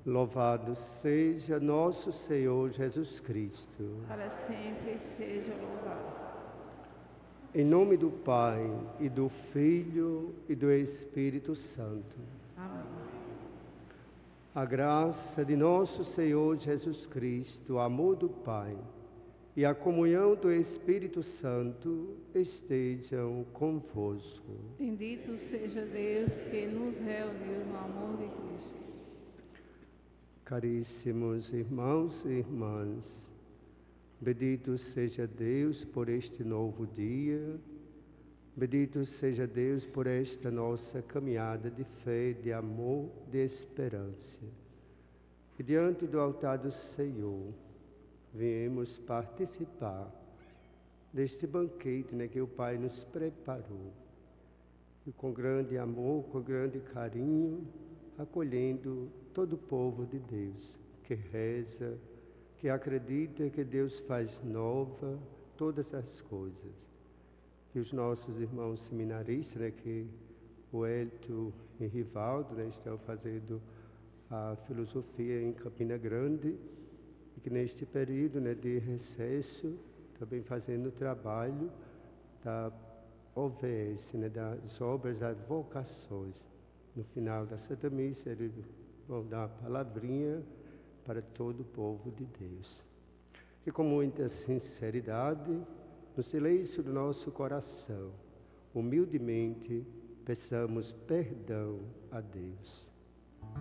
Louvado seja nosso Senhor Jesus Cristo. Para sempre seja louvado. Em nome do Pai, e do Filho, e do Espírito Santo. Amém. A graça de nosso Senhor Jesus Cristo, o amor do Pai e a comunhão do Espírito Santo estejam convosco. Bendito seja Deus que nos reuniu no amor de Cristo. Caríssimos irmãos e irmãs, bendito seja Deus por este novo dia, bendito seja Deus por esta nossa caminhada de fé, de amor, de esperança. E diante do altar do Senhor, viemos participar deste banquete, que o Pai nos preparou. E com grande amor, com grande carinho, acolhendo todo o povo de Deus, que reza, que acredita que Deus faz nova todas as coisas. E os nossos irmãos seminaristas, que o Hélio e Rivaldo estão fazendo a filosofia em Campina Grande, e que neste período de recesso, também fazendo o trabalho da OVS, das obras das vocações. No final da Santa Missa, eles vão dar uma palavrinha para todo o povo de Deus. E com muita sinceridade, no silêncio do nosso coração, humildemente, peçamos perdão a Deus.